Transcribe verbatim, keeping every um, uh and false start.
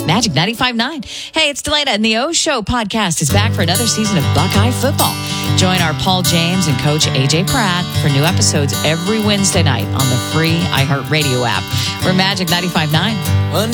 Magic ninety-five point nine. Hey, it's Delana, and the O Show podcast is back for another season of Buckeye football. Join our Paul James and Coach A J Pratt for new episodes every Wednesday night on the free iHeartRadio app. We're Magic ninety-five point nine. One